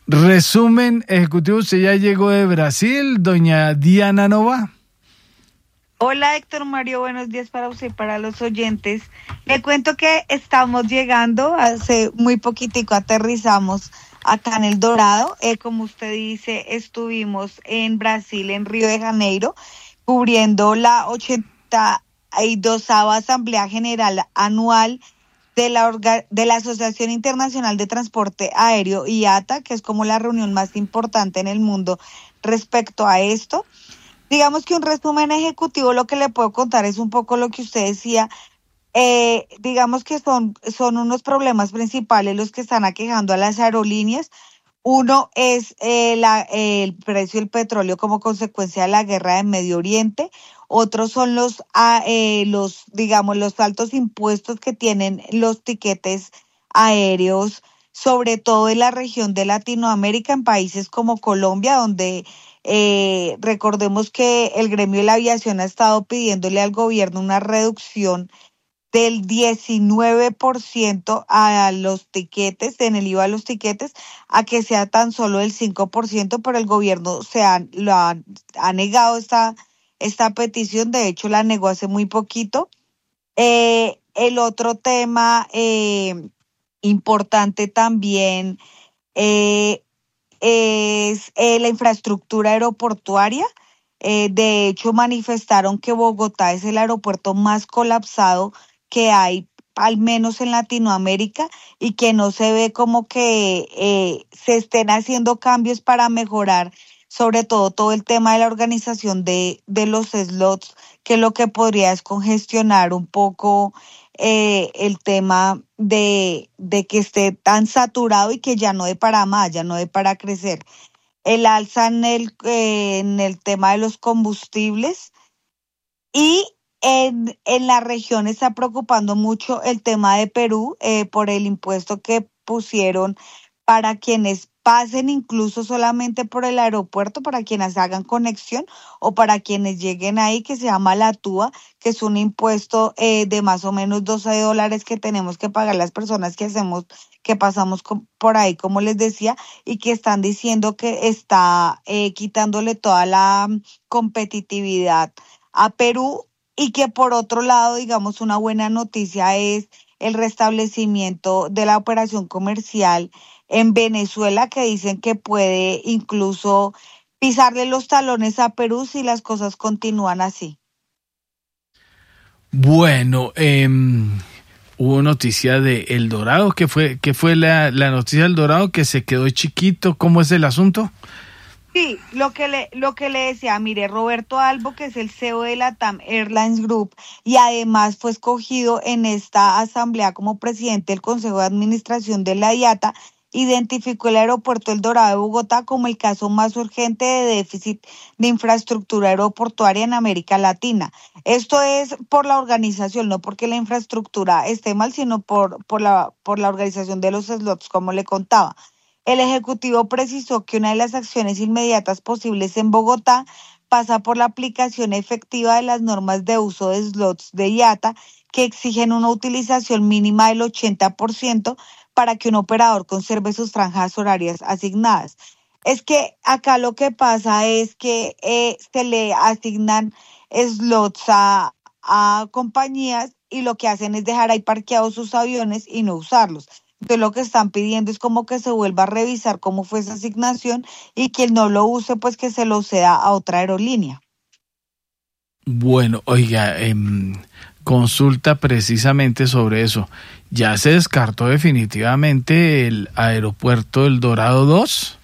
Resumen ejecutivo, usted ya llegó de Brasil, doña Diana Nova. Hola Héctor Mario, buenos días para usted y para los oyentes. Le cuento que estamos llegando, hace muy poquitico aterrizamos acá en El Dorado. Como usted dice, estuvimos en Brasil, en Río de Janeiro, cubriendo la 82ª Asamblea General Anual de la Asociación Internacional de Transporte Aéreo IATA, que es como la reunión más importante en el mundo respecto a esto. Digamos que un resumen ejecutivo, lo que le puedo contar es un poco lo que usted decía. Digamos que son unos problemas principales los que están aquejando a las aerolíneas. Uno es el precio del petróleo como consecuencia de la guerra en Medio Oriente. Otros son los altos impuestos que tienen los tiquetes aéreos, sobre todo en la región de Latinoamérica, en países como Colombia, donde recordemos que el gremio de la aviación ha estado pidiéndole al gobierno una reducción del 19% a los tiquetes, en el IVA a los tiquetes, a que sea tan solo el 5%, pero el gobierno ha negado esta petición. De hecho la negó hace muy poquito. El otro tema importante también es la infraestructura aeroportuaria. De hecho, manifestaron que Bogotá es el aeropuerto más colapsado que hay, al menos en Latinoamérica, y que no se ve como que se estén haciendo cambios para mejorar, sobre todo el tema de la organización de los slots, que lo que podría es congestionar un poco el tema de que esté tan saturado y que ya no dé para más, ya no dé para crecer. El alza en el tema de los combustibles, y en la región está preocupando mucho el tema de Perú por el impuesto que pusieron para quienes pasen incluso solamente por el aeropuerto, para quienes hagan conexión o para quienes lleguen ahí, que se llama la TUA, que es un impuesto de más o menos $12 que tenemos que pagar las personas que pasamos por ahí, como les decía, y que están diciendo que está quitándole toda la competitividad a Perú. Y que por otro lado, digamos, una buena noticia es el restablecimiento de la operación comercial en Venezuela, que dicen que puede incluso pisarle los talones a Perú si las cosas continúan así. Bueno, hubo noticia de El Dorado, que fue la noticia del Dorado, que se quedó chiquito. ¿Cómo es el asunto? Sí, lo que le decía, mire, Roberto Albo, que es el CEO de la TAM Airlines Group y además fue escogido en esta asamblea como presidente del Consejo de Administración de la IATA, identificó el aeropuerto El Dorado de Bogotá como el caso más urgente de déficit de infraestructura aeroportuaria en América Latina. Esto es por la organización, no porque la infraestructura esté mal, sino por la organización de los slots, como le contaba. El Ejecutivo precisó que una de las acciones inmediatas posibles en Bogotá pasa por la aplicación efectiva de las normas de uso de slots de IATA, que exigen una utilización mínima del 80% para que un operador conserve sus franjas horarias asignadas. Es que acá lo que pasa es que se le asignan slots a compañías y lo que hacen es dejar ahí parqueados sus aviones y no usarlos. Entonces lo que están pidiendo es como que se vuelva a revisar cómo fue esa asignación y quien no lo use, pues que se lo ceda a otra aerolínea. Bueno, oiga, consulta precisamente sobre eso. ¿Ya se descartó definitivamente el aeropuerto El Dorado 2?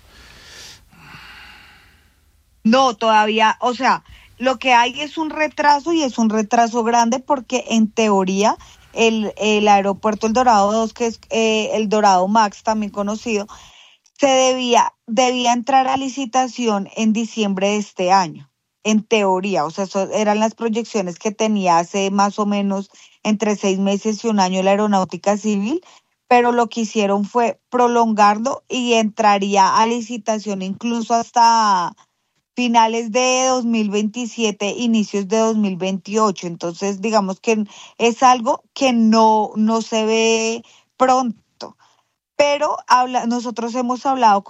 No, todavía, o sea, lo que hay es un retraso y es un retraso grande porque en teoría el aeropuerto El Dorado 2, que es el Dorado Max, también conocido, debía entrar a licitación en diciembre de este año, en teoría. O sea, eso eran las proyecciones que tenía hace más o menos entre 6 meses y un año la Aeronáutica Civil, pero lo que hicieron fue prolongarlo y entraría a licitación incluso hasta finales de 2027, inicios de 2028. Entonces, digamos que es algo que no se ve pronto, pero nosotros hemos hablado